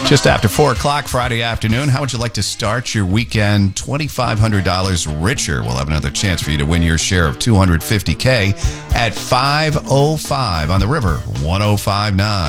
Just after 4 o'clock Friday afternoon, how would you like to start your weekend $2,500 richer? We'll have another chance for you to win your share of $250K at 5:05 on the River 105.9.